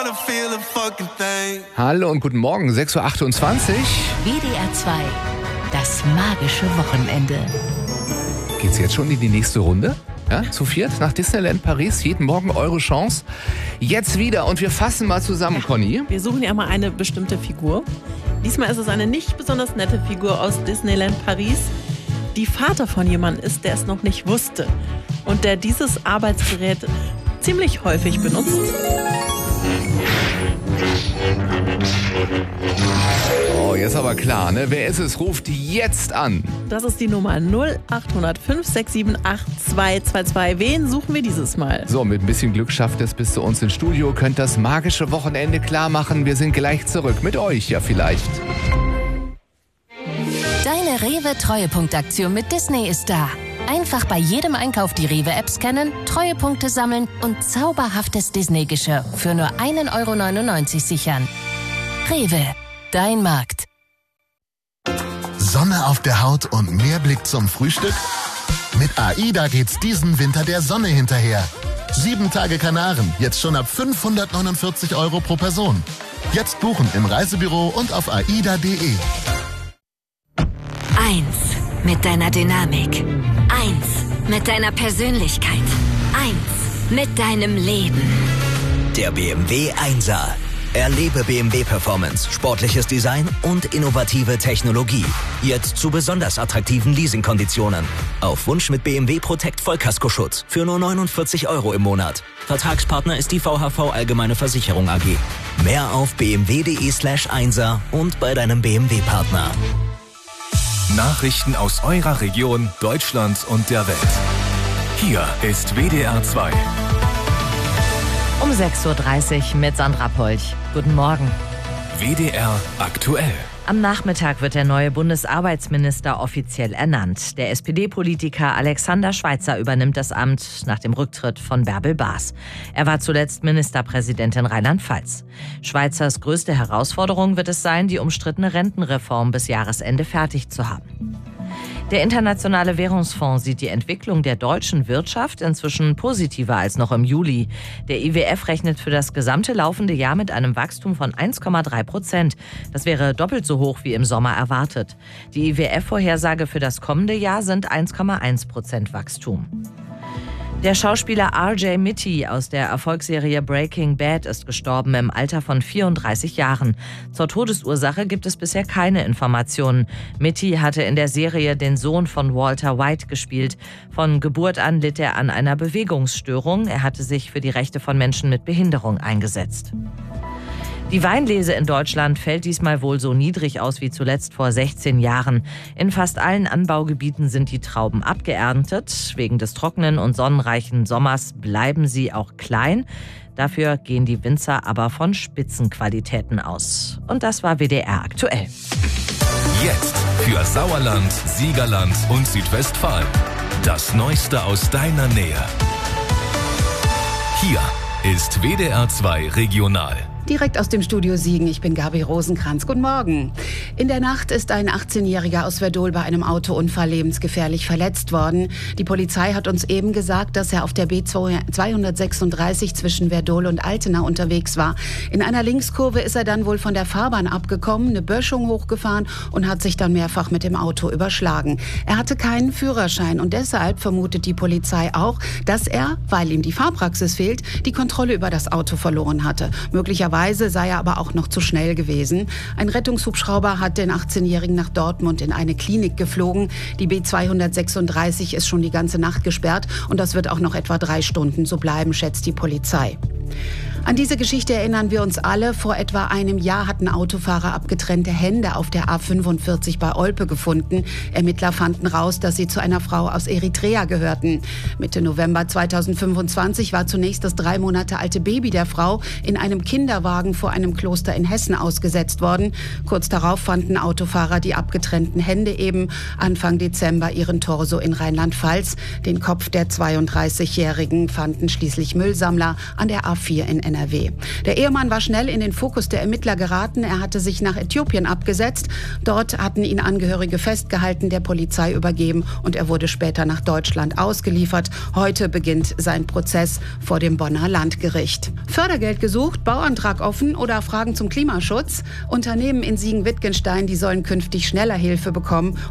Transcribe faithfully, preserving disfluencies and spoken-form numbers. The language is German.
Hallo und guten Morgen, sechs Uhr achtundzwanzig. W D R zwei, das magische Wochenende. Geht's jetzt schon in die nächste Runde? Ja, zu viert nach Disneyland Paris, jeden Morgen eure Chance. Jetzt wieder und wir fassen mal zusammen, Conny. Wir suchen ja mal eine bestimmte Figur. Diesmal ist es eine nicht besonders nette Figur aus Disneyland Paris, die Vater von jemandem ist, der es noch nicht wusste und der dieses Arbeitsgerät ziemlich häufig benutzt. Oh, jetzt aber klar, ne? Wer ist es? Ruft jetzt an. Das ist die Nummer null acht null null fünf sechs sieben acht zwei zwei zwei. Wen suchen wir dieses Mal? So, mit ein bisschen Glück schafft es bis zu uns ins Studio. Könnt das magische Wochenende klar machen. Wir sind gleich zurück. Mit euch ja vielleicht. Deine Rewe-Treuepunktaktion mit Disney ist da. Einfach bei jedem Einkauf die Rewe-App scannen, Treuepunkte sammeln und zauberhaftes Disney-Geschirr für nur ein Euro neunundneunzig sichern. Rewe, dein Markt. Sonne auf der Haut und mehr Blick zum Frühstück? Mit AIDA geht's diesen Winter der Sonne hinterher. Sieben Tage Kanaren, jetzt schon ab fünfhundertneunundvierzig Euro pro Person. Jetzt buchen im Reisebüro und auf aida punkt de. Eins mit deiner Dynamik. Eins mit deiner Persönlichkeit. Eins mit deinem Leben. Der B M W Einser. Erlebe B M W Performance, sportliches Design und innovative Technologie. Jetzt zu besonders attraktiven Leasingkonditionen. Auf Wunsch mit B M W Protect Vollkaskoschutz für nur neunundvierzig Euro im Monat. Vertragspartner ist die V H V Allgemeine Versicherung A G. Mehr auf b m w punkt de slash einser und bei deinem B M W-Partner. Nachrichten aus eurer Region, Deutschland und der Welt. Hier ist W D R zwei. Um sechs Uhr dreißig mit Sandra Polch. Guten Morgen. W D R aktuell. Am Nachmittag wird der neue Bundesarbeitsminister offiziell ernannt. Der S P D-Politiker Alexander Schweitzer übernimmt das Amt nach dem Rücktritt von Bärbel Baas. Er war zuletzt Ministerpräsident in Rheinland-Pfalz. Schweitzers größte Herausforderung wird es sein, die umstrittene Rentenreform bis Jahresende fertig zu haben. Der Internationale Währungsfonds sieht die Entwicklung der deutschen Wirtschaft inzwischen positiver als noch im Juli. Der I W F rechnet für das gesamte laufende Jahr mit einem Wachstum von eins Komma drei Prozent. Das wäre doppelt so hoch wie im Sommer erwartet. Die I W F-Vorhersage für das kommende Jahr sind eins Komma eins Prozent Wachstum. Der Schauspieler R J Mitte aus der Erfolgsserie Breaking Bad ist gestorben im Alter von vierunddreißig Jahren. Zur Todesursache gibt es bisher keine Informationen. Mitte hatte in der Serie den Sohn von Walter White gespielt. Von Geburt an litt er an einer Bewegungsstörung. Er hatte sich für die Rechte von Menschen mit Behinderung eingesetzt. Die Weinlese in Deutschland fällt diesmal wohl so niedrig aus wie zuletzt vor sechzehn Jahren. In fast allen Anbaugebieten sind die Trauben abgeerntet. Wegen des trockenen und sonnenreichen Sommers bleiben sie auch klein. Dafür gehen die Winzer aber von Spitzenqualitäten aus. Und das war W D R aktuell. Jetzt für Sauerland, Siegerland und Südwestfalen. Das Neueste aus deiner Nähe. Hier ist W D R zwei Regional. Direkt aus dem Studio Siegen, ich bin Gabi Rosenkranz. Guten Morgen. In der Nacht ist ein achtzehnjähriger aus Werdohl bei einem Autounfall lebensgefährlich verletzt worden. Die Polizei hat uns eben gesagt, dass er auf der B zweihundertsechsunddreißig zwischen Werdohl und Altena unterwegs war. In einer Linkskurve ist er dann wohl von der Fahrbahn abgekommen, eine Böschung hochgefahren und hat sich dann mehrfach mit dem Auto überschlagen. Er hatte keinen Führerschein und deshalb vermutet die Polizei auch, dass er, weil ihm die Fahrpraxis fehlt, die Kontrolle über das Auto verloren hatte. Möglicherweise sei er aber auch noch zu schnell gewesen. Ein Rettungshubschrauber hat den achtzehnjährigen nach Dortmund in eine Klinik geflogen. Die B zweihundertsechsunddreißig ist schon die ganze Nacht gesperrt und das wird auch noch etwa drei Stunden so bleiben, schätzt die Polizei. An diese Geschichte erinnern wir uns alle. Vor etwa einem Jahr hatten Autofahrer abgetrennte Hände auf der A fünfundvierzig bei Olpe gefunden. Ermittler fanden raus, dass sie zu einer Frau aus Eritrea gehörten. Mitte November zweitausendfünfundzwanzig war zunächst das drei Monate alte Baby der Frau in einem Kinderwagen vor einem Kloster in Hessen ausgesetzt worden. Kurz darauf fanden Autofahrer die abgetrennten Hände eben. Anfang Dezember ihren Torso in Rheinland-Pfalz. Den Kopf der zweiunddreißigjährigen fanden schließlich Müllsammler an der A vier in N R W. Der Ehemann war schnell in den Fokus der Ermittler geraten. Er hatte sich nach Äthiopien abgesetzt. Dort hatten ihn Angehörige festgehalten, der Polizei übergeben und er wurde später nach Deutschland ausgeliefert. Heute beginnt sein Prozess vor dem Bonner Landgericht. Fördergeld gesucht, Bauantrag offen oder Fragen zum Klimaschutz? Unternehmen in Siegen-Wittgenstein, die sollen künftig schneller Hilfe bekommen